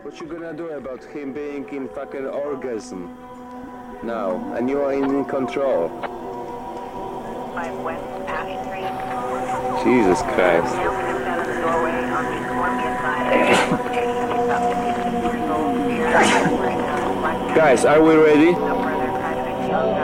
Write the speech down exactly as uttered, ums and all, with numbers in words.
What you gonna do about him being in fucking orgasm? Now, and you are in control. five West Ash Street. Jesus Christ. Now we just out of the doorway on the Columbia side. Location is up to fifteen years old. Guys, are we ready? No further private